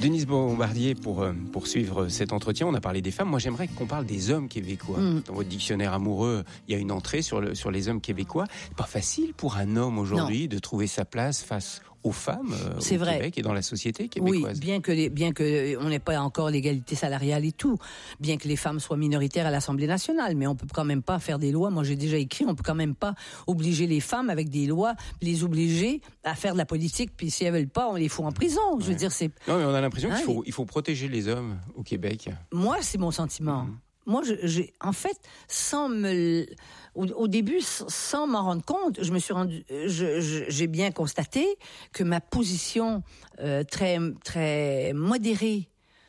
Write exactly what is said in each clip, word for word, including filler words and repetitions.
Denise Bombardier, pour euh, poursuivre cet entretien, on a parlé des femmes. Moi, j'aimerais qu'on parle des hommes québécois. Mm. Dans votre dictionnaire amoureux, il y a une entrée sur, le, sur les hommes québécois. C'est pas facile pour un homme aujourd'hui non. de trouver sa place face aux femmes euh, c'est au vrai. Québec et dans la société québécoise. Oui, bien que les, bien que on n'ait pas encore l'égalité salariale et tout, bien que les femmes soient minoritaires à l'Assemblée nationale, mais on peut quand même pas faire des lois. Moi, j'ai déjà écrit, on peut quand même pas obliger les femmes avec des lois, les obliger à faire de la politique. Puis si elles veulent pas, on les fout en prison. Je ouais. veux dire, c'est. Non, mais on a l'impression hein, qu'il faut, il faut protéger les hommes au Québec. Moi, c'est mon sentiment. Mmh. Moi, je, j'ai, en fait, sans me, au, au début, sans m'en rendre compte, je me suis rendu, je, je, j'ai bien constaté que ma position euh, très, très modérée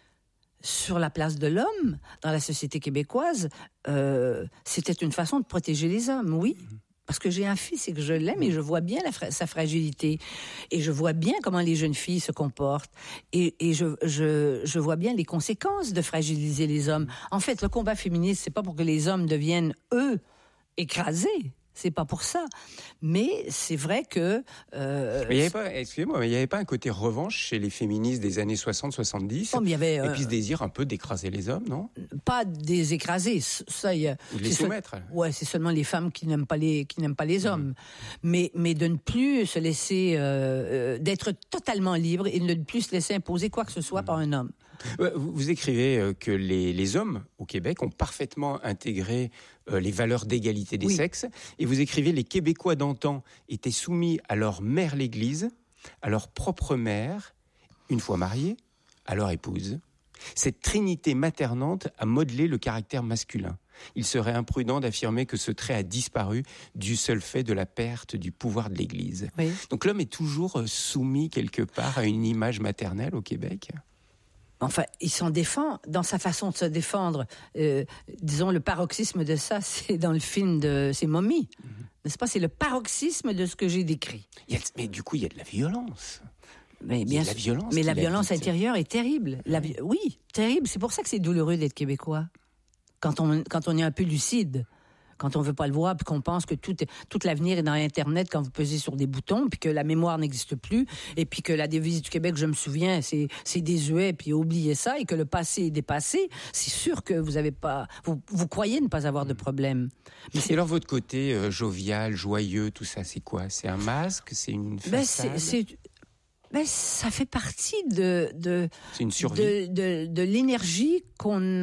sur la place de l'homme dans la société québécoise, euh, c'était une façon de protéger les hommes, oui. Parce que j'ai un fils et que je l'aime et je vois bien la fra- sa fragilité. Et je vois bien comment les jeunes filles se comportent. Et, et je, je, je vois bien les conséquences de fragiliser les hommes. En fait, le combat féministe, c'est pas pour que les hommes deviennent, eux, écrasés. C'est pas pour ça. Mais c'est vrai que... Euh, mais il y avait pas, excusez-moi, mais il n'y avait pas un côté revanche chez les féministes des années soixante soixante-dix oh, mais il y avait, euh, et puis ce désir un peu d'écraser les hommes, non? Pas des écraser, ça... Y a, Ou de les soumettre. Seul, ouais, c'est seulement les femmes qui n'aiment pas les, qui n'aiment pas les hommes. Mmh. Mais, mais de ne plus se laisser... Euh, d'être totalement libre et de ne plus se laisser imposer quoi que ce soit mmh. par un homme. Vous, vous écrivez que les, les hommes au Québec ont parfaitement intégré euh, les valeurs d'égalité des oui. sexes. Et vous écrivez les Québécois d'antan étaient soumis à leur mère l'Église, à leur propre mère, une fois mariés, à leur épouse. Cette trinité maternante a modelé le caractère masculin. Il serait imprudent d'affirmer que ce trait a disparu du seul fait de la perte du pouvoir de l'Église. Oui. Donc l'homme est toujours soumis quelque part à une image maternelle au Québec. Enfin, il s'en défend dans sa façon de se défendre. Euh, disons, le paroxysme de ça, c'est dans le film de c'est Mommy, mm-hmm. n'est-ce pas? C'est le paroxysme de ce que j'ai décrit. Il y a, mais du coup, il y a de la violence. Mais bien il y a de la violence. Mais la violence habite. intérieure est terrible. La, oui, terrible. C'est pour ça que c'est douloureux d'être québécois. Quand on quand on est un peu lucide. Quand on veut pas le voir, puis qu'on pense que tout, tout l'avenir est dans Internet quand vous pesez sur des boutons, puis que la mémoire n'existe plus, et puis que la devise du Québec, je me souviens, c'est, c'est désuet, puis oubliez ça, et que le passé est dépassé, c'est sûr que vous avez pas, vous, vous croyez ne pas avoir de problème. Mais c'est... Et alors votre côté euh, jovial, joyeux, tout ça, c'est quoi? C'est un masque? C'est une façade? Ben c'est, c'est... Ben, ça fait partie de de c'est une survie. de, de, de l'énergie qu'on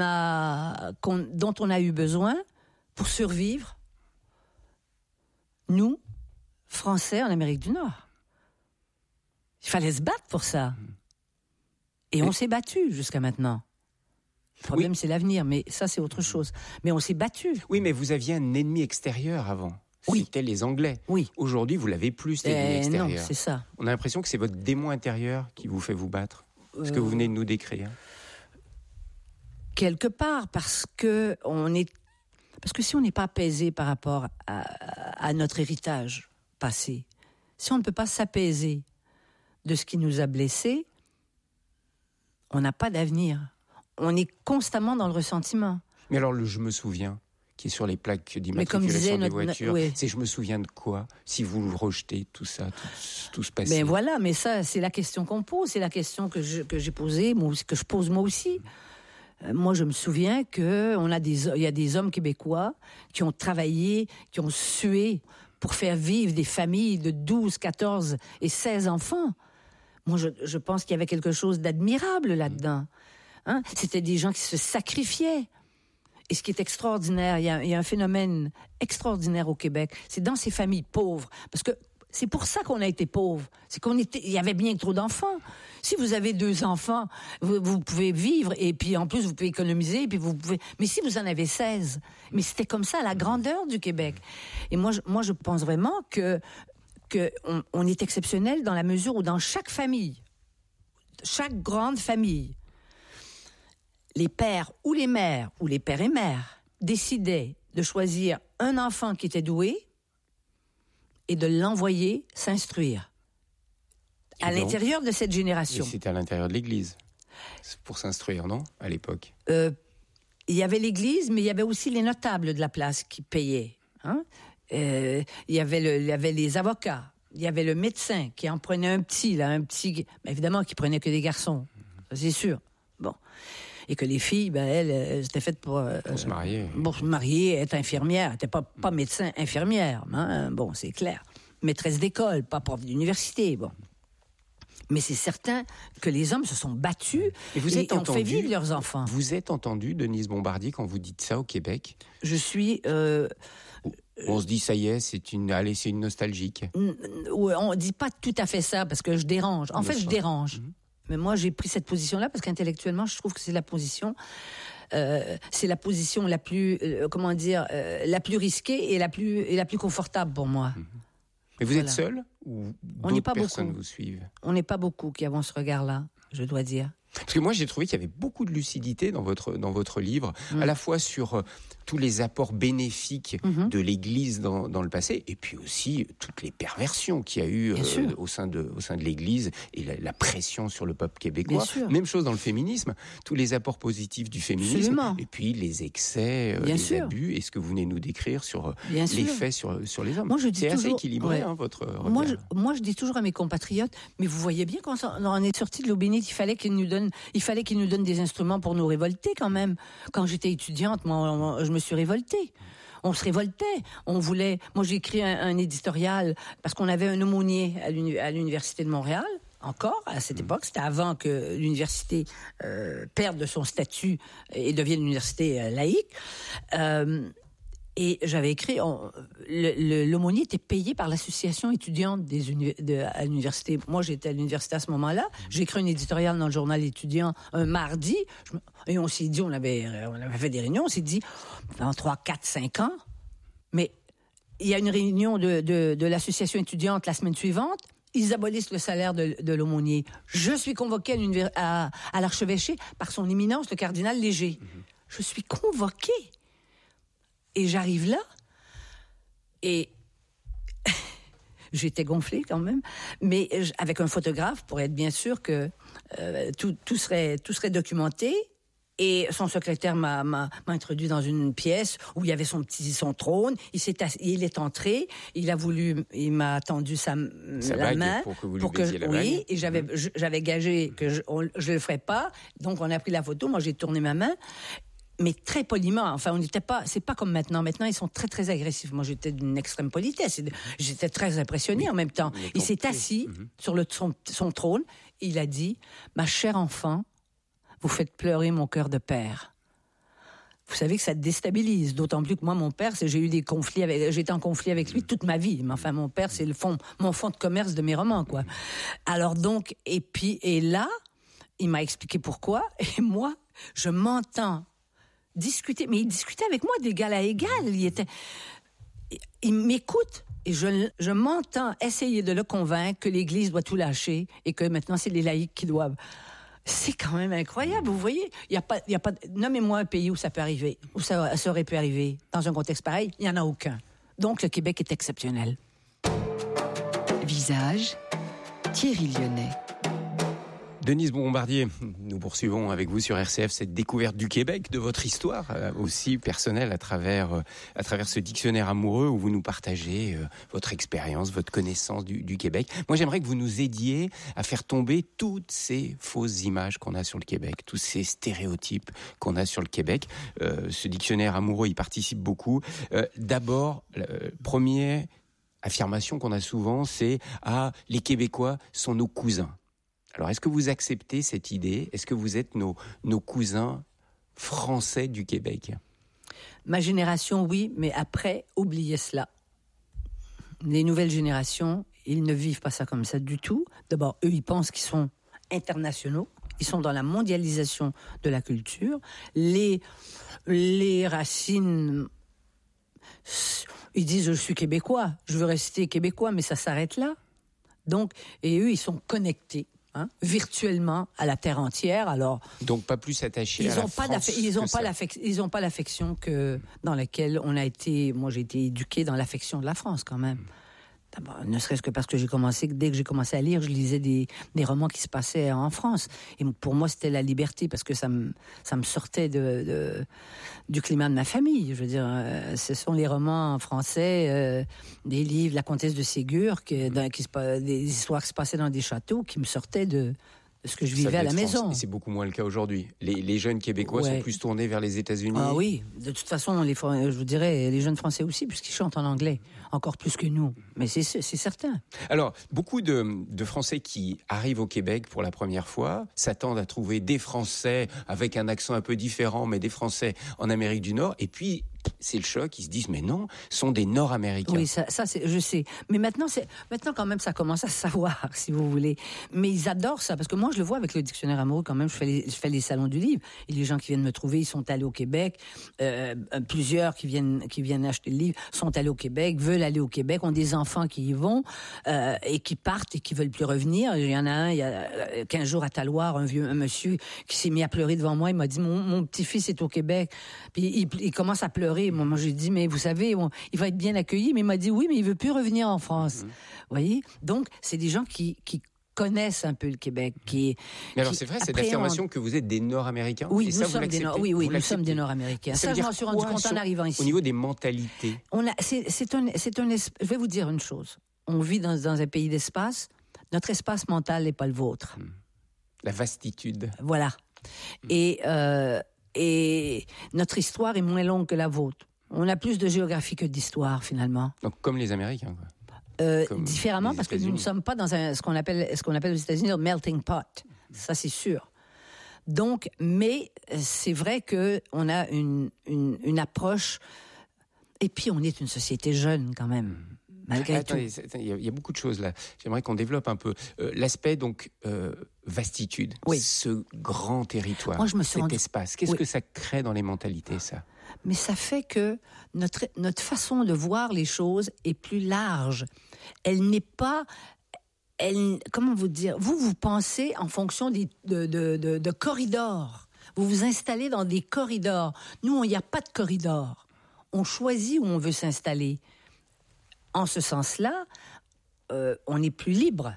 a, qu'on, dont on a eu besoin pour survivre, nous, Français en Amérique du Nord. Il fallait se battre pour ça. Et, et on s'est battu jusqu'à maintenant. Le problème, oui. c'est l'avenir, mais ça, c'est autre chose. Mais on s'est battu. Oui, mais vous aviez un ennemi extérieur avant. Oui. C'était les Anglais. Oui. Aujourd'hui, vous l'avez plus, cet ennemi extérieur. Non, c'est ça. On a l'impression que c'est votre démon intérieur qui vous fait vous battre. Euh... Ce que vous venez de nous décrire. Quelque part, parce que on est Parce que si on n'est pas apaisé par rapport à, à notre héritage passé, si on ne peut pas s'apaiser de ce qui nous a blessés, on n'a pas d'avenir. On est constamment dans le ressentiment. Mais alors, le « je me souviens », qui est sur les plaques d'immatriculation des notre... voitures, oui. c'est « je me souviens de quoi ?» Si vous le rejetez, tout ça, tout, tout ce passé. Ben voilà, mais ça, c'est la question qu'on pose, c'est la question que, je, que j'ai posée, moi, que je pose moi aussi. Moi, je me souviens que on a des, il y a des hommes québécois qui ont travaillé, qui ont sué pour faire vivre des familles de douze, quatorze et seize enfants. Moi, je, je pense qu'il y avait quelque chose d'admirable là-dedans. Hein? C'était des gens qui se sacrifiaient. Et ce qui est extraordinaire, il y a, il y a un phénomène extraordinaire au Québec, c'est dans ces familles pauvres, parce que c'est pour ça qu'on a été pauvres. C'est qu'on était, il y avait bien trop d'enfants. Si vous avez deux enfants, vous, vous pouvez vivre et puis en plus vous pouvez économiser et puis vous pouvez. Mais si vous en avez seize, mais c'était comme ça à la grandeur du Québec. Et moi, je, moi, je pense vraiment que que on, on est exceptionnel dans la mesure où dans chaque famille, chaque grande famille, les pères ou les mères ou les pères et mères décidaient de choisir un enfant qui était doué et de l'envoyer s'instruire et à donc, l'intérieur de cette génération. Et c'était à l'intérieur de l'Église, pour s'instruire, non, à l'époque? euh, Il y avait l'Église, mais il y avait aussi les notables de la place qui payaient. Hein? Euh, il, y avait le, il y avait les avocats, il y avait le médecin qui en prenait un petit, là, un petit, évidemment qui prenait que des garçons. c'est sûr. Bon. Et que les filles, ben, elles, elles étaient faites pour... Euh, pour se marier. Pour se marier, être infirmière. Elles n'étaient pas, pas médecin, infirmière. Hein? Bon, c'est clair. Maîtresse d'école, pas prof d'université, bon. Mais c'est certain que les hommes se sont battus et, vous êtes et entendu, ont fait vivre leurs enfants. Vous êtes entendu, Denise Bombardier, quand vous dites ça au Québec? Je suis... Euh, on se dit, ça y est, c'est une, allez, c'est une nostalgique. On ne dit pas tout à fait ça, parce que je dérange. En fait, je dérange. Mm-hmm. Mais moi, j'ai pris cette position-là, parce qu'intellectuellement, je trouve que c'est la position... Euh, c'est la position la plus... Euh, comment dire euh, la plus risquée et la plus, et la plus confortable pour moi. Mm-hmm. Mais vous voilà. êtes seul ou on n'est pas personnes beaucoup. vous suivent? On n'est pas beaucoup qui avons ce regard-là, je dois dire. Parce que moi, j'ai trouvé qu'il y avait beaucoup de lucidité dans votre, dans votre livre, mmh. à la fois sur euh, tous les apports bénéfiques mmh. de l'Église dans, dans le passé, et puis aussi toutes les perversions qu'il y a eu euh, au sein de, au sein de l'Église, et la, la pression sur le peuple québécois. Même chose dans le féminisme, tous les apports positifs du féminisme, Absolument. Et puis les excès, euh, les sûr. abus, et ce que vous venez nous décrire sur Bien les sûr. faits sur, sur les hommes. Moi, je dis C'est toujours, assez équilibré, ouais. hein, votre regard. Moi je, moi, je dis toujours à mes compatriotes, mais vous voyez bien quand on est sorti de l'eau bénite, il fallait qu'ils nous donnent Il fallait qu'ils nous donnent des instruments pour nous révolter quand même. Quand j'étais étudiante, moi, je me suis révoltée. On se révoltait. On voulait... Moi, j'ai écrit un, un éditorial parce qu'on avait un aumônier à, l'uni... à l'Université de Montréal. Encore, à cette époque, c'était avant que l'université euh, perde de son statut et devienne une université euh, laïque. Euh, Et j'avais écrit, on, le, le, l'aumônier était payé par l'association étudiante des uni, de, à l'université. Moi, j'étais à l'université à ce moment-là. J'ai écrit un éditorial dans le journal étudiant un mardi. Je, et on s'est dit, on avait, on avait fait des réunions, on s'est dit, dans trois, quatre, cinq ans, mais il y a une réunion de, de, de l'association étudiante la semaine suivante. Ils abolissent le salaire de, de l'aumônier. Je suis convoquée à, à, à l'archevêché par son éminence, le cardinal Léger. Mm-hmm. Je suis convoquée. Et j'arrive là, et j'étais gonflée quand même, mais avec un photographe pour être bien sûr que euh, tout, tout, serait, tout serait documenté. Et son secrétaire m'a, m'a, m'a introduit dans une pièce où il y avait son petit son trône. Il s'est assis, il est entré. Il a voulu, il m'a tendu sa, sa la main pour que vous lui pour que baisiez la oui. bague. Et j'avais, mmh. je, j'avais gagé que je, on, je le ferais pas. Donc on a pris la photo. Moi j'ai tourné ma main. Mais très poliment. Enfin, on n'était pas. C'est pas comme maintenant. Maintenant, ils sont très très agressifs. Moi, j'étais d'une extrême politesse. J'étais très impressionnée oui, en même temps. Il s'est assis mm-hmm. sur le, son, son trône. Et il a dit :« Ma chère enfant, vous faites pleurer mon cœur de père. » Vous savez que ça déstabilise. D'autant plus que moi, mon père, c'est, j'ai eu des conflits avec. J'étais en conflit avec lui toute ma vie. Mais enfin, mon père, c'est le fond, mon fonds de commerce de mes romans, quoi. Alors donc, et puis, et là, il m'a expliqué pourquoi. Et moi, je m'entends discuter, mais il discutait avec moi d'égal à égal. Il était, il m'écoute et je, je m'entends essayer de le convaincre que l'Église doit tout lâcher et que maintenant c'est les laïcs qui doivent. C'est quand même incroyable, vous voyez. Il y a pas, il y a pas. Nommez-moi un pays où ça peut arriver, où ça, ça aurait pu arriver dans un contexte pareil. Il y en a aucun. Donc le Québec est exceptionnel. Visage, Thierry Lyonnais. Denise Bombardier, nous poursuivons avec vous sur R C F cette découverte du Québec, de votre histoire euh, aussi personnelle à travers, euh, à travers ce dictionnaire amoureux où vous nous partagez euh, votre expérience, votre connaissance du, du Québec. Moi, j'aimerais que vous nous aidiez à faire tomber toutes ces fausses images qu'on a sur le Québec, tous ces stéréotypes qu'on a sur le Québec. Euh, ce dictionnaire amoureux y participe beaucoup. Euh, d'abord, euh, première affirmation qu'on a souvent, c'est « Ah, les Québécois sont nos cousins ». Alors, est-ce que vous acceptez cette idée ? Est-ce que vous êtes nos, nos cousins français du Québec ? Ma génération, oui, mais après, oubliez cela. Les nouvelles générations, ils ne vivent pas ça comme ça du tout. D'abord, eux, ils pensent qu'ils sont internationaux. Ils sont dans la mondialisation de la culture. Les, les racines... Ils disent « je suis québécois, je veux rester québécois », mais ça s'arrête là. Donc, et eux, ils sont connectés. Hein, virtuellement à la terre entière. Alors, donc pas plus attachés à la France. Ils n'ont pas l'affection, ils ont pas l'affection que dans laquelle on a été. Moi, j'ai été éduquée dans l'affection de la France quand même. D'abord, ne serait-ce que parce que j'ai commencé, dès que j'ai commencé à lire, je lisais des, des romans qui se passaient en France. Et pour moi, c'était la liberté parce que ça me, ça me sortait de, de, du climat de ma famille. Je veux dire, euh, ce sont les romans français, euh, des livres, La Comtesse de Ségur, qui, dans, qui se, des histoires qui se passaient dans des châteaux, qui me sortaient de, ce que je Ça vivais doit à la être maison. France. Et c'est beaucoup moins le cas aujourd'hui. Les, les jeunes Québécois Ouais. sont plus tournés vers les États-Unis. Ah oui, de toute façon, les, Fran- je vous dirais, les jeunes Français aussi, puisqu'ils chantent en anglais, encore plus que nous. Mais c'est, c'est certain. Alors, beaucoup de, de Français qui arrivent au Québec pour la première fois s'attendent à trouver des Français avec un accent un peu différent, mais des Français en Amérique du Nord. Et puis, c'est le choc, ils se disent, mais non, ce sont des Nord-Américains. Oui, ça, ça c'est, je sais. Mais maintenant, c'est, maintenant, quand même, ça commence à se savoir, si vous voulez. Mais ils adorent ça, parce que moi, je le vois avec le dictionnaire amoureux, quand même, je fais les, je fais les salons du livre. Et les gens qui viennent me trouver, ils sont allés au Québec. Euh, plusieurs qui viennent, qui viennent acheter le livre sont allés au Québec, veulent aller au Québec, ont des enfants qui y vont, euh, et qui partent et qui veulent plus revenir. Il y en a un, il y a quinze jours à Taloir, un vieux, un monsieur qui s'est mis à pleurer devant moi. Il m'a dit, mon, mon petit-fils est au Québec. Puis il, il commence à pleurer. Moi, moi j'ai dit, mais vous savez, on, il va être bien accueilli. Mais il m'a dit, oui, mais il veut plus revenir en France. Mmh. Vous voyez? Donc, c'est des gens qui, qui connaissent un peu le Québec. Qui, mais alors, qui c'est vrai, cette appréhendent... affirmation que vous êtes des Nord-Américains? Oui, et nous ça, sommes des Nord... Oui, oui, nous sommes des Nord-Américains. Ça, ça je m'en suis rendu compte en arrivant ici. Au niveau des mentalités? On a, c'est, c'est un, c'est un, je vais vous dire une chose. On vit dans, dans un pays d'espace. Notre espace mental n'est pas le vôtre. La vastitude. Voilà. Mmh. Et, euh, et notre histoire est moins longue que la vôtre. On a plus de géographie que d'histoire, finalement. Donc, comme les Américains, quoi. Euh, différemment, parce que nous ne sommes pas dans un, ce qu'on appelle, ce qu'on appelle aux États-Unis un melting pot. Ça, c'est sûr. Donc, mais c'est vrai qu'on a une, une, une approche... Et puis, on est une société jeune, quand même. Malgré Attendez, tout. Il y, y a beaucoup de choses là. J'aimerais qu'on développe un peu euh, l'aspect donc euh, vastitude, oui. ce grand territoire, Moi, je me suis cet rendu... espace. Qu'est-ce oui. que ça crée dans les mentalités, ça? Mais ça fait que notre notre façon de voir les choses est plus large. Elle n'est pas, elle, comment vous dire? Vous vous pensez en fonction des, de, de, de, de corridors. Vous vous installez dans des corridors. Nous, il n'y a pas de corridor. On choisit où on veut s'installer. En ce sens-là, euh, on est plus libre.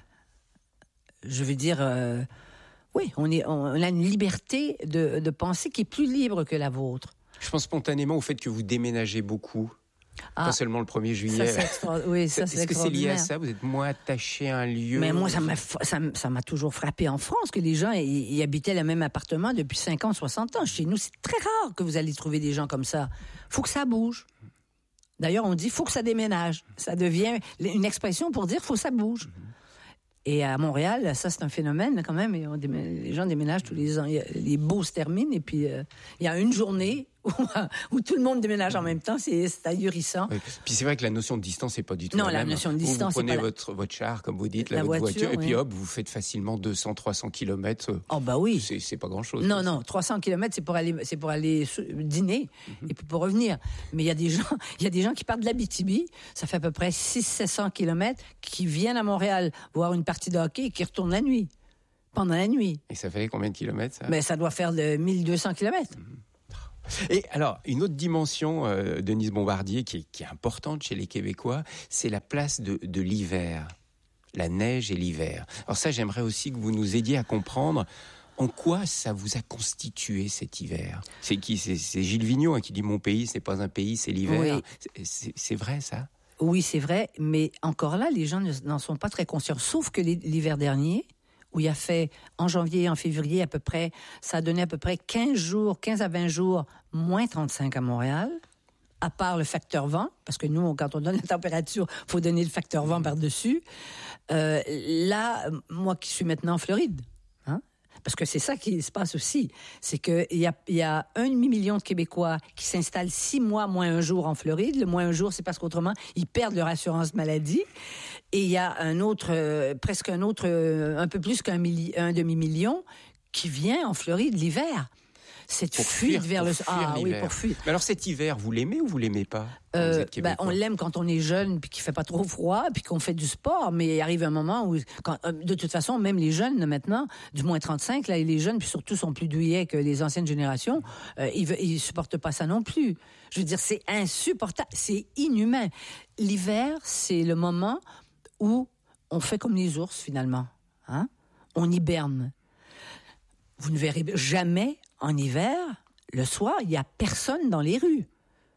Je veux dire, euh, oui, on, est, on a une liberté de, de penser qui est plus libre que la vôtre. Je pense spontanément au fait que vous déménagez beaucoup, ah, pas seulement le premier juillet. Ça, c'est extra... oui, ça, c'est Est-ce que c'est lié à ça? Vous êtes moins attaché à un lieu? Mais moi, ça m'a, ça, ça m'a toujours frappé en France que les gens y, y habitaient le même appartement depuis cinquante, soixante ans. Chez nous, c'est très rare que vous allez trouver des gens comme ça. Faut que ça bouge. D'ailleurs, on dit, faut que ça déménage. Ça devient une expression pour dire, faut que ça bouge. Mm-hmm. Et à Montréal, ça, c'est un phénomène quand même. Et on déménage, les gens déménagent tous les ans. Les beaux se terminent et puis euh, il y a une journée où, où tout le monde déménage en même temps. C'est, c'est ahurissant. Oui. Puis c'est vrai que la notion de distance n'est pas du tout non, la, la même. notion de distance, vous prenez c'est pas votre, la... votre char, comme vous dites, la, la votre voiture, voiture, et oui. puis hop, vous faites facilement deux cents, trois cents kilomètres. Oh bah oui. C'est, c'est pas grand-chose. Non, non, trois cents kilomètres, c'est pour aller, c'est pour aller dîner mm-hmm. et puis pour revenir. Mais il y a des gens, il y a des gens qui partent de l'Abitibi, ça fait à peu près six cents, sept cents kilomètres, qui viennent à Montréal voir une partie de hockey et qui retournent la nuit, pendant la nuit. Et ça fait combien de kilomètres, ça? Mais ça doit faire de mille deux cents kilomètres. Mm-hmm. Et alors, une autre dimension, euh, Denise Bombardier, qui est, qui est importante chez les Québécois, c'est la place de, de l'hiver, la neige et l'hiver. Alors ça, j'aimerais aussi que vous nous aidiez à comprendre en quoi ça vous a constitué cet hiver. C'est qui? C'est, c'est Gilles Vigneault hein, qui dit « Mon pays, c'est pas un pays, c'est l'hiver oui. ». C'est, c'est vrai, ça? Oui, c'est vrai, mais encore là, les gens n'en sont pas très conscients. Sauf que l'hiver dernier... où il a fait, en janvier et en février, à peu près, ça a donné à peu près quinze jours, quinze à vingt jours, moins trente-cinq à Montréal, à part le facteur vent, parce que nous, quand on donne la température, il faut donner le facteur vent par-dessus. Euh, là, moi qui suis maintenant en Floride, hein, parce que c'est ça qui se passe aussi, c'est qu'il y a, y a un demi-million de Québécois qui s'installent six mois moins un jour en Floride. Le moins un jour, c'est parce qu'autrement, ils perdent leur assurance maladie. Et il y a un autre, euh, presque un autre, euh, un peu plus qu'un milli- un demi-million qui vient en Floride l'hiver. Cette pour fuite fuir, vers le... Ah oui, pour fuir. Mais alors cet hiver, vous l'aimez ou vous l'aimez pas? Euh, ben, on l'aime quand on est jeune, puis qu'il fait pas trop froid, puis qu'on fait du sport. Mais il arrive un moment où, quand, de toute façon, même les jeunes maintenant, du moins trente-cinq, là, les jeunes, puis surtout sont plus douillets que les anciennes générations, euh, ils, ils supportent pas ça non plus. Je veux dire, c'est insupportable, c'est inhumain. L'hiver, c'est le moment où on fait comme les ours finalement, hein? On hiberne. Vous ne verrez jamais en hiver, le soir, il n'y a personne dans les rues.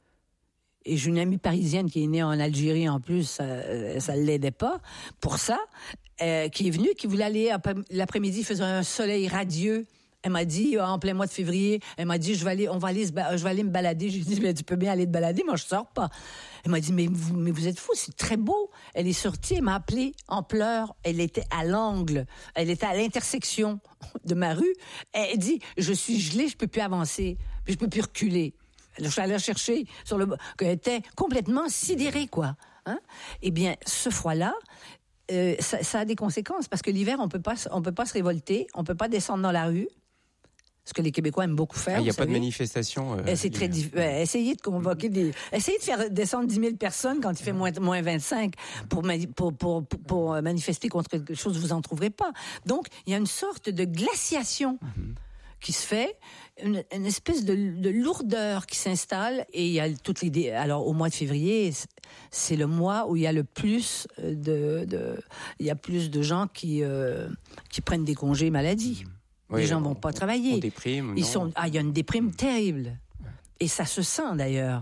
Et j'ai une amie parisienne qui est née en Algérie en plus, ça ne l'aidait pas pour ça. euh, qui est venue, qui voulait aller après, l'après-midi, il faisait un soleil radieux. Elle m'a dit, en plein mois de février, elle m'a dit, je vais aller, on va aller, se ba- je vais aller me balader. J'ai dit, mais tu peux bien aller te balader, moi je sors pas. Elle m'a dit, mais vous, mais vous êtes fous, c'est très beau. Elle est sortie, elle m'a appelé en pleurs. Elle était à l'angle, elle était à l'intersection de ma rue. Elle dit, je suis gelée, je peux plus avancer, puis je peux plus reculer. Je suis allée la chercher sur le, qu'elle était complètement sidérée, quoi. Hein? Eh bien, ce froid-là, euh, ça, ça a des conséquences parce que l'hiver, on peut pas, on peut pas se révolter, on peut pas descendre dans la rue. Ce que les Québécois aiment beaucoup faire. Il ah, n'y a vous pas savez. de manifestation. Euh, c'est très difficile. Euh, essayez de convoquer des. Essayez de faire descendre dix mille personnes quand il fait moins, moins vingt-cinq pour, mani- pour, pour, pour, pour manifester contre quelque chose, vous n'en trouverez pas. Donc, il y a une sorte de glaciation mm-hmm. qui se fait, une, une espèce de, de lourdeur qui s'installe, et il y a toutes les. Dé... Alors, au mois de février, c'est le mois où il y a le plus de. de... Il y a plus de gens qui, euh, qui prennent des congés maladie. Mm-hmm. Oui, les gens ne vont pas travailler. On déprime, Ils non. sont, ah, il y a une déprime terrible. Et ça se sent d'ailleurs.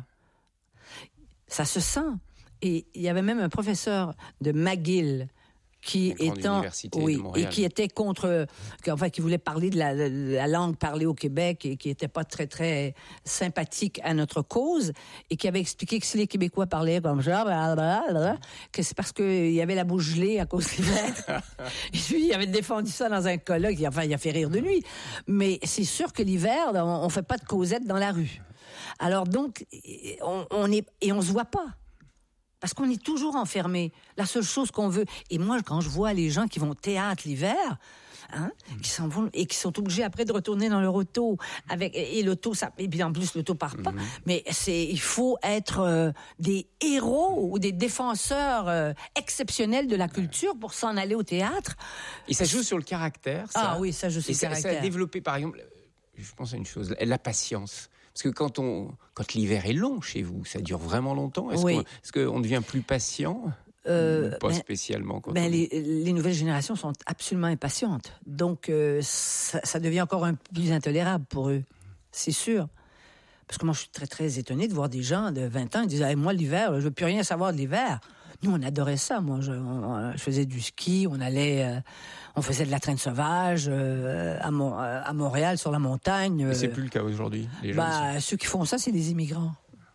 Ça se sent. Et il y avait même un professeur de McGill qui étant, oui, et qui était contre, qui, enfin, qui voulait parler de la, de la langue parlée au Québec et qui n'était pas très très sympathique à notre cause, et qui avait expliqué que si les Québécois parlaient comme ça, blablabla, que c'est parce qu'il y avait la bouche gelée à cause de l'hiver. Et lui, il avait défendu ça dans un colloque. Enfin, il a fait rire de lui. Mais c'est sûr que l'hiver, on, on fait pas de causettes dans la rue. Alors donc, on, on est et on se voit pas. Parce qu'on est toujours enfermé. La seule chose qu'on veut... Et moi, quand je vois les gens qui vont au théâtre l'hiver, hein, mmh. qui s'en vont et qui sont obligés après de retourner dans leur auto, avec, et l'auto, ça, et puis en plus, l'auto part pas. Mmh. Mais c'est, il faut être euh, des héros ou des défenseurs euh, exceptionnels de la culture pour s'en aller au théâtre. Et ça joue sur le caractère, ça. Ah oui, ça joue sur et le ça, caractère. Ça a développé, par exemple, je pense à une chose, la patience. Parce que quand, on, quand l'hiver est long chez vous, ça dure vraiment longtemps. Est-ce, oui. qu'on, est-ce qu'on devient plus patient euh, Pas ben, spécialement. Quand ben on... les, les nouvelles générations sont absolument impatientes. Donc, euh, ça, ça devient encore un peu plus intolérable pour eux. C'est sûr. Parce que moi, je suis très, très étonnée de voir des gens de vingt ans qui disent hey, « Moi, l'hiver, je ne veux plus rien savoir de l'hiver. » Nous, on adorait ça. Moi, je, on, je faisais du ski, on allait... Euh, on faisait de la traîne sauvage euh, à, Mo- à Montréal, sur la montagne. Euh, Mais c'est plus le cas aujourd'hui. Les gens bah, sont... Ceux qui font ça, c'est les immigrants.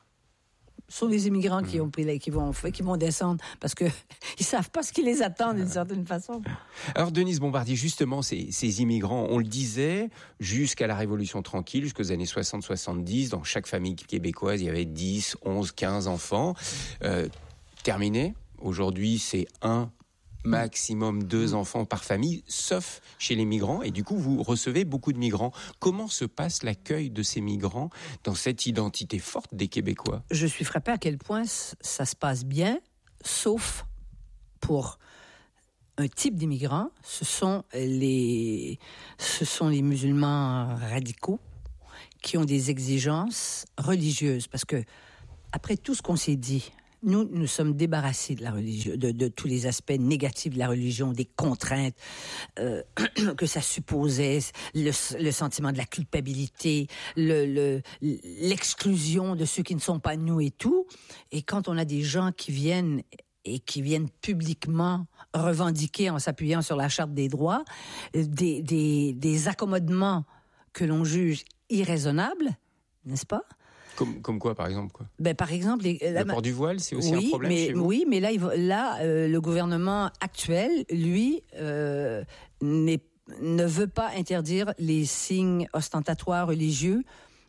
Ce sont les immigrants mmh. qui, ont pris, qui, vont, qui vont descendre parce qu'ils ne savent pas ce qui les attend d'une certaine façon. Alors, Denise Bombardier, justement, ces, ces immigrants, on le disait, jusqu'à la Révolution tranquille, jusqu'aux années soixante soixante-dix, dans chaque famille québécoise, il y avait dix, onze, quinze enfants. Euh, terminé. Aujourd'hui, c'est un maximum deux enfants par famille, sauf chez les migrants. Et du coup, vous recevez beaucoup de migrants. Comment se passe l'accueil de ces migrants dans cette identité forte des Québécois ? Je suis frappée à quel point ça se passe bien, sauf pour un type d'immigrants. Ce sont les, ce sont les musulmans radicaux qui ont des exigences religieuses. Parce que, après tout ce qu'on s'est dit, Nous, nous sommes débarrassés de la religion, de, de tous les aspects négatifs de la religion, des contraintes euh, que ça supposait, le, le sentiment de la culpabilité, le, le, l'exclusion de ceux qui ne sont pas nous et tout. Et quand on a des gens qui viennent et qui viennent publiquement revendiquer, en s'appuyant sur la Charte des droits, des, des, des accommodements que l'on juge irraisonnables, n'est-ce pas ? Comme, comme quoi, par exemple quoi ben, Par exemple... Les, le la, port du voile, c'est aussi oui, un problème mais, chez vous ? Oui, mais là, il, là euh, le gouvernement actuel, lui, euh, n'est, ne veut pas interdire les signes ostentatoires religieux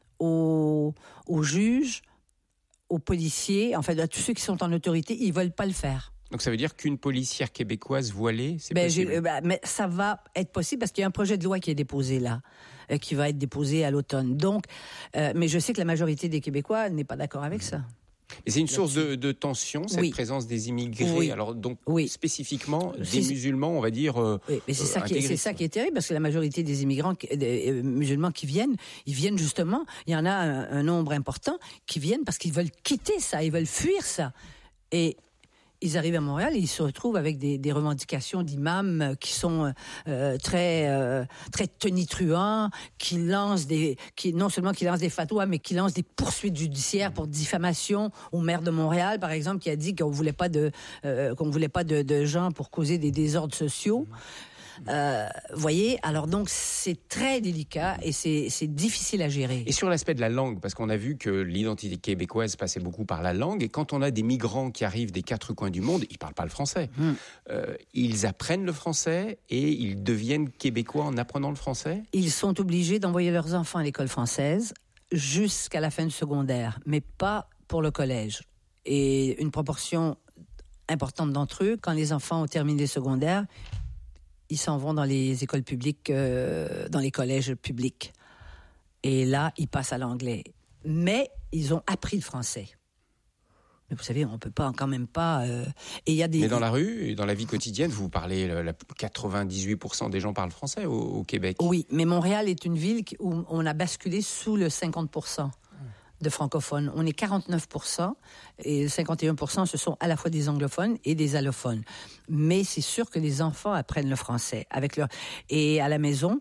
aux, aux juges, aux policiers, en fait, à tous ceux qui sont en autorité, ils ne veulent pas le faire. Donc ça veut dire qu'une policière québécoise voilée, c'est ben, possible ? j'ai, ben, mais ça va être possible parce qu'il y a un projet de loi qui est déposé là, euh, qui va être déposé à l'automne. Donc, euh, mais je sais que la majorité des Québécois n'est pas d'accord avec ça. Et c'est une source de, de tension, cette oui. présence des immigrés. Oui. Alors donc oui. spécifiquement des c'est... musulmans, on va dire. Euh, oui, mais c'est euh, ça qui est, c'est ça qui est terrible parce que la majorité des immigrants, des euh, musulmans qui viennent, ils viennent justement. Il y en a un, un nombre important qui viennent parce qu'ils veulent quitter ça, ils veulent fuir ça. Et ils arrivent à Montréal et ils se retrouvent avec des, des revendications d'imams qui sont euh, très euh, très tonitruants, qui lancent des, qui non seulement qui lancent des fatwas, mais qui lancent des poursuites judiciaires pour diffamation au maire de Montréal, par exemple, qui a dit qu'on voulait pas de euh, qu'on voulait pas de, de gens pour causer des désordres sociaux. Euh, voyez, alors donc c'est très délicat et c'est, c'est difficile à gérer. Et sur l'aspect de la langue, parce qu'on a vu que l'identité québécoise passait beaucoup par la langue, et quand on a des migrants qui arrivent des quatre coins du monde, ils ne parlent pas le français. Mmh. Euh, ils apprennent le français et ils deviennent québécois en apprenant le français? Ils sont obligés d'envoyer leurs enfants à l'école française jusqu'à la fin du secondaire, mais pas pour le collège. Et une proportion importante d'entre eux, quand les enfants ont terminé le secondaire, ils s'en vont dans les écoles publiques, euh, dans les collèges publics. Et là, ils passent à l'anglais. Mais ils ont appris le français. Mais vous savez, on ne peut pas, quand même pas... Euh, et y a des... Mais dans la rue et dans la vie quotidienne, vous parlez... La, quatre-vingt-dix-huit pour cent des gens parlent français au, au Québec. Oui, mais Montréal est une ville où on a basculé sous le cinquante pour cent de francophones. On est quarante-neuf pour cent et cinquante et un pour cent ce sont à la fois des anglophones et des allophones. Mais c'est sûr que les enfants apprennent le français avec leur et à la maison,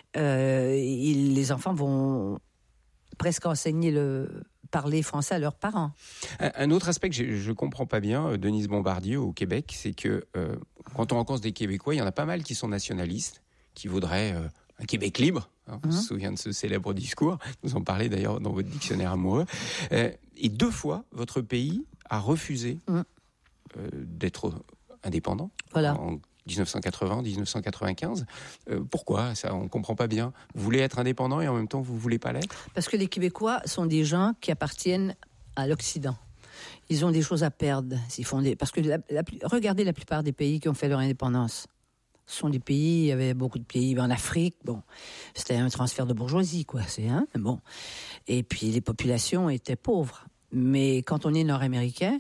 euh, ils, les enfants vont presque enseigner le parler français à leurs parents. Un, un autre aspect que je ne comprends pas bien, Denise Bombardier au Québec, c'est que euh, quand on rencontre des Québécois, il y en a pas mal qui sont nationalistes, qui voudraient euh, un Québec libre. Hein, on mmh. se souvient de ce célèbre discours. Vous en parlez d'ailleurs dans votre dictionnaire amoureux. Euh, et deux fois, votre pays a refusé mmh. euh, d'être indépendant. Voilà. En dix-neuf cent quatre-vingts, dix-neuf cent quatre-vingt-quinze. Euh, pourquoi ça, on ne comprend pas bien. Vous voulez être indépendant et en même temps, vous ne voulez pas l'être? Parce que les Québécois sont des gens qui appartiennent à l'Occident. Ils ont des choses à perdre. S'ils font des... Parce que la, la, regardez la plupart des pays qui ont fait leur indépendance. Ce sont des pays, il y avait beaucoup de pays en Afrique, bon, c'était un transfert de bourgeoisie, quoi, c'est, hein, bon. Et puis les populations étaient pauvres. Mais quand on est nord-américain,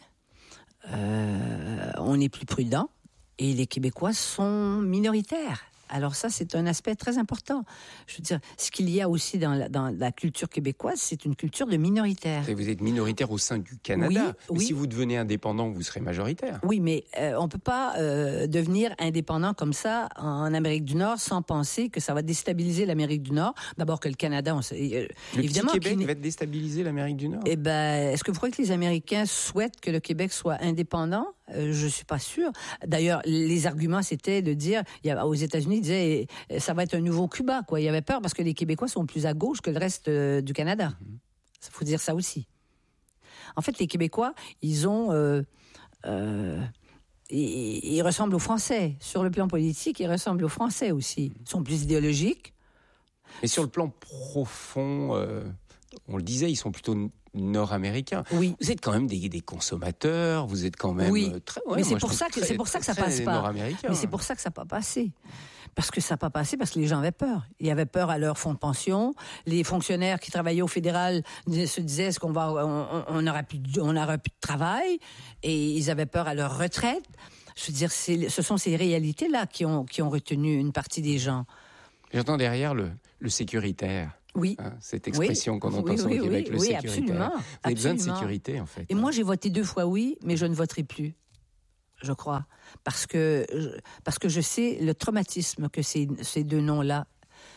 euh, on est plus prudent et les Québécois sont minoritaires. Alors ça, c'est un aspect très important. Je veux dire, ce qu'il y a aussi dans la, dans la culture québécoise, c'est une culture de minoritaire. Et vous êtes minoritaire au sein du Canada. Oui, oui. Si vous devenez indépendant, vous serez majoritaire. Oui, mais euh, on ne peut pas euh, devenir indépendant comme ça en Amérique du Nord sans penser que ça va déstabiliser l'Amérique du Nord. D'abord que le Canada... On sait, euh, le évidemment, petit Québec qu'il... va déstabiliser l'Amérique du Nord? Eh ben, est-ce que vous croyez que les Américains souhaitent que le Québec soit indépendant? Euh, je suis pas sûre. D'ailleurs, les arguments, c'était de dire, il y a, aux États-Unis, ils disaient, ça va être un nouveau Cuba, quoi. Il y avait peur parce que les Québécois sont plus à gauche que le reste euh, du Canada. Il mm-hmm. faut dire ça aussi. En fait, les Québécois, ils ont, euh, euh, ils, ils ressemblent aux Français. Sur le plan politique, ils ressemblent aux Français aussi. Ils sont plus idéologiques. Mais sur le plan profond, euh, on le disait, ils sont plutôt nord-américains. Oui. Vous êtes quand même des, des consommateurs, vous êtes quand même oui. très... Ouais, mais moi, c'est, pour ça que, très, c'est pour ça que ça très passe pas. Nord-américain. Mais c'est pour ça que ça n'a pas passé. Parce que ça n'a pas passé, parce que les gens avaient peur. Ils avaient peur à leur fonds de pension. Les fonctionnaires qui travaillaient au fédéral se disaient est-ce qu'on va, on, on aura plus, de, on aura plus de travail, et ils avaient peur à leur retraite. Je veux dire, c'est, ce sont ces réalités-là qui ont, qui ont retenu une partie des gens. J'entends derrière le, le sécuritaire. Oui. Hein, cette expression oui. qu'on entend oui, sur oui, le Québec, oui, le oui, sécuritaire. Absolument, Vous avez absolument. besoin de sécurité, en fait. Et moi, j'ai voté deux fois oui, mais je ne voterai plus, je crois. Parce que, parce que je sais le traumatisme que ces, ces deux noms-là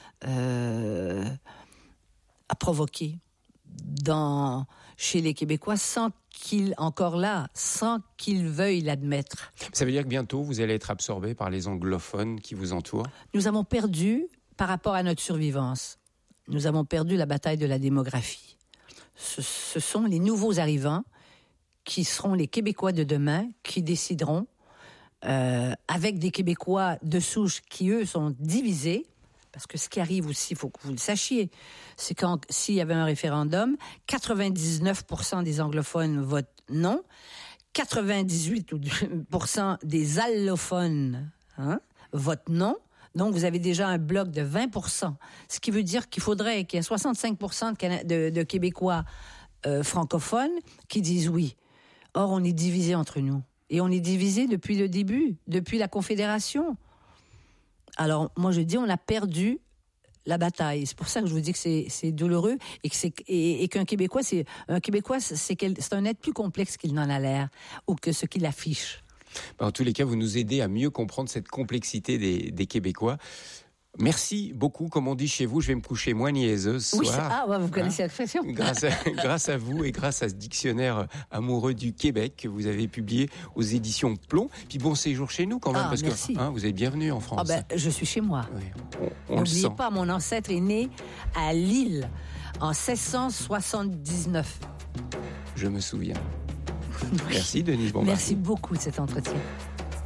euh, a provoqué dans, chez les Québécois sans qu'ils, encore là, sans qu'ils veuillent l'admettre. Ça veut dire que bientôt, vous allez être absorbé par les anglophones qui vous entourent? Nous avons perdu, par rapport à notre survivance, nous avons perdu la bataille de la démographie. Ce, ce sont les nouveaux arrivants qui seront les Québécois de demain qui décideront, euh, avec des Québécois de souche qui, eux, sont divisés. Parce que ce qui arrive aussi, il faut que vous le sachiez, c'est quand s'il y avait un référendum, quatre-vingt-dix-neuf pour cent des anglophones votent non, quatre-vingt-dix-huit pour cent des allophones hein, votent non. Donc, vous avez déjà un bloc de vingt pour cent, ce qui veut dire qu'il faudrait qu'il y ait soixante-cinq pour cent de, Cana- de, de Québécois euh, francophones qui disent oui. Or, on est divisé entre nous. Et on est divisé depuis le début, depuis la Confédération. Alors, moi, je dis, on a perdu la bataille. C'est pour ça que je vous dis que c'est, c'est douloureux et, que c'est, et, et qu'un Québécois, c'est, un Québécois c'est, quel, c'est un être plus complexe qu'il n'en a l'air ou que ce qu'il affiche. En tous les cas, vous nous aidez à mieux comprendre cette complexité des, des Québécois. Merci beaucoup, comme on dit chez vous, je vais me coucher moins niaiseuse ce oui, soir. Ah, ouais, vous connaissez hein l'expression. Grâce à, grâce à vous et grâce à ce dictionnaire amoureux du Québec que vous avez publié aux éditions Plomb. Puis bon séjour chez nous quand même, ah, parce merci. que hein, vous êtes bienvenue en France. Ah ben, je suis chez moi. Oui, on, on N'oubliez pas, mon ancêtre est né à Lille en seize cent soixante-dix-neuf. Je me souviens. Merci Denise Bombardier. Merci beaucoup de cet entretien.